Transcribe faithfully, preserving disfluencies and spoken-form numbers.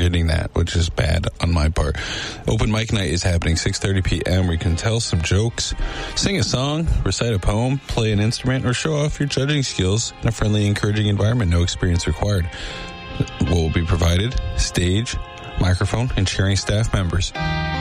forgetting that, which is bad on my part. Open mic night is happening six thirty p.m. where you can tell some jokes, sing a song, recite a poem, play an instrument, or show off your judging skills in a friendly, encouraging environment. No experience required. What will be provided? Stage, microphone, and cheering staff members.